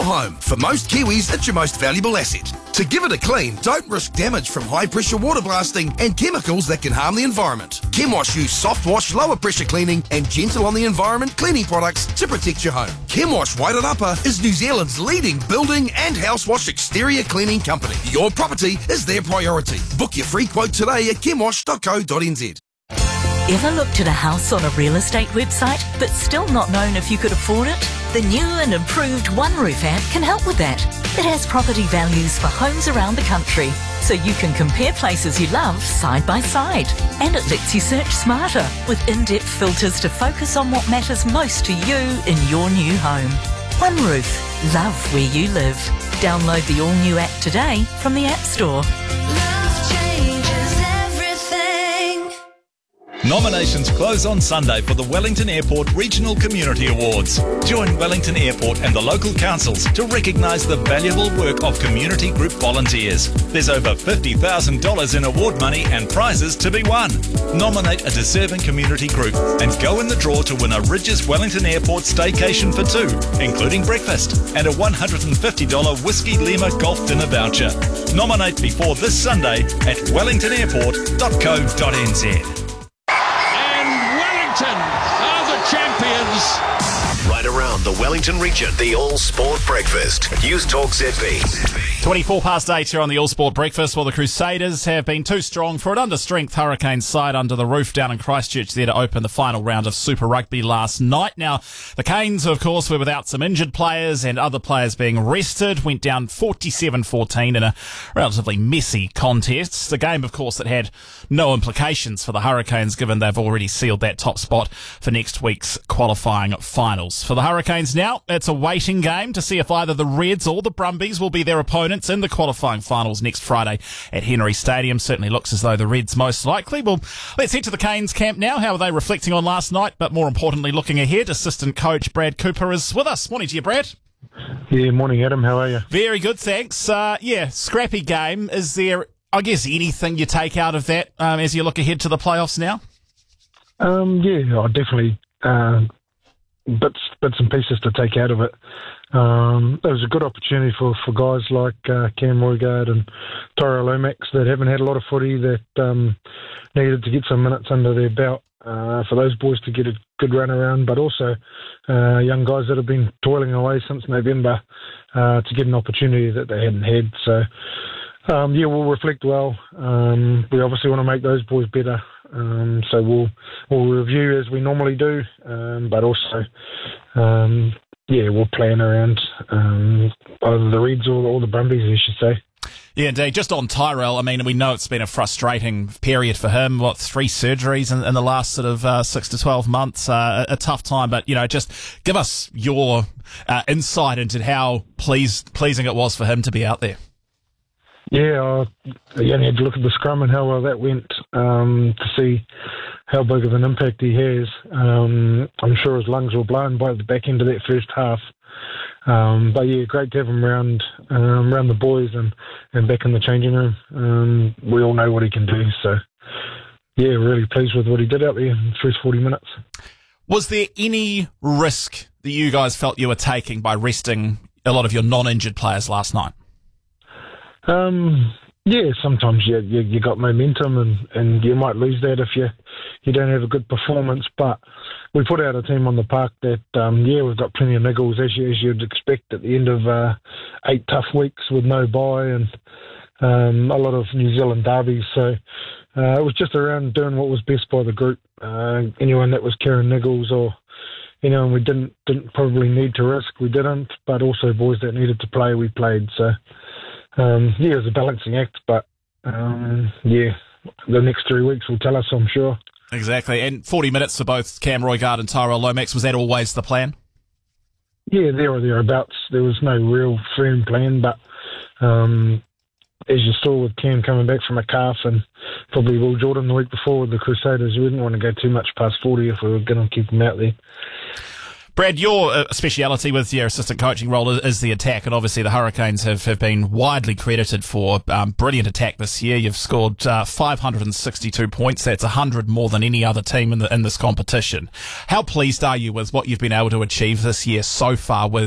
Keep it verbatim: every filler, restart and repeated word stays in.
home. For most Kiwis, it's your most valuable asset. To give it a clean, don't risk damage from high-pressure water blasting and chemicals that can harm the environment. ChemWash use soft wash, lower pressure cleaning and gentle on the environment cleaning products to protect your home. ChemWash Wairarapa is New Zealand's leading building and house wash exterior cleaning company. Your property is their priority. Book your free quote today at chemwash dot co dot n z. Ever looked at a house on a real estate website but still not known if you could afford it? The new and improved One Roof app can help with that. It has property values for homes around the country, so you can compare places you love side by side. And it lets you search smarter with in-depth filters to focus on what matters most to you in your new home. One Roof. Love where you live. Download the all-new app today from the App Store. Nominations close on Sunday for the Wellington Airport Regional Community Awards. Join Wellington Airport and the local councils to recognise the valuable work of community group volunteers. There's over fifty thousand dollars in award money and prizes to be won. Nominate a deserving community group and go in the draw to win a Ridges Wellington Airport staycation for two, including breakfast, and a one hundred fifty dollars Whiskey Lima golf dinner voucher. Nominate before this Sunday at wellington airport dot co dot n z. Are the champions. Right around the Wellington region, the All Sport Breakfast. News Talk Z B. twenty-four past eight here on the All Sport Breakfast. Well, the Crusaders have been too strong for an under-strength Hurricanes side under the roof down in Christchurch there to open the final round of Super Rugby last night. Now, the Canes, of course, were without some injured players and other players being rested. Went down forty-seven fourteen in a relatively messy contest. The game, of course, that had no implications for the Hurricanes given they've already sealed that top spot for next week's qualifying finals. For the Hurricanes now, it's a waiting game to see if either the Reds or the Brumbies will be their opponents in the qualifying finals next Friday at Henry Stadium. Certainly looks as though the Reds most likely. Well, let's head to the Canes camp now. How are they reflecting on last night? But more importantly, looking ahead, assistant coach Brad Cooper is with us. Morning to you, Brad. Yeah, morning, Adam. How are you? Very good, thanks. Uh, yeah, scrappy game. Is there, I guess, anything you take out of that um, as you look ahead to the playoffs now? Um, yeah, I definitely uh, bits bits and pieces to take out of it. Um, it was a good opportunity for, for guys like uh, Cam Roigard and Tyrell Lomax that haven't had a lot of footy, that um, needed to get some minutes under their belt, uh, for those boys to get a good run around, but also uh, young guys that have been toiling away since November uh, to get an opportunity that they hadn't had. So, um, yeah, we'll reflect well. Um, we obviously want to make those boys better. Um, so we'll we'll review as we normally do, um, but also, um, yeah, we'll plan around um, either the Reds or, or the Brumbies, I should say. Yeah, indeed. Just on Tyrell, I mean, we know it's been a frustrating period for him. What, three surgeries in, in the last sort of uh, six to twelve months? Uh, a, a tough time, but, you know, just give us your uh, insight into how pleased, pleasing it was for him to be out there. Yeah, I you only had to look at the scrum and how well that went um, to see how big of an impact he has. Um, I'm sure his lungs were blown by the back end of that first half. Um, but yeah, great to have him around, um, around the boys and, and back in the changing room. Um, we all know what he can do, so yeah, really pleased with what he did out there in the first forty minutes. Was there any risk that you guys felt you were taking by resting a lot of your non-injured players last night? Um, yeah, sometimes you, you you got momentum and, and you might lose that if you, you don't have a good performance. But we put out a team on the park that, um, yeah, we've got plenty of niggles, as, you, as you'd expect at the end of uh, eight tough weeks with no bye and um, a lot of New Zealand derbies. So uh, it was just around doing what was best by the group. Uh, anyone that was carrying niggles or anyone we didn't didn't probably need to risk, we didn't. But also boys that needed to play, we played. So Um, yeah, it was a balancing act, but um, yeah, the next three weeks will tell us, I'm sure. Exactly, and forty minutes for both Cam Roigard and Tyrell Lomax, was that always the plan? Yeah, there or thereabouts. There was no real firm plan, but um, as you saw with Cam coming back from a calf and probably Will Jordan the week before with the Crusaders, we didn't want to go too much past forty if we were going to keep him out there. Brad, your uh, speciality with your assistant coaching role is, is the attack, and obviously the Hurricanes have, have been widely credited for um, brilliant attack this year. You've scored uh, five hundred sixty-two points. That's one hundred more than any other team in, the, in this competition. How pleased are you with what you've been able to achieve this year so far with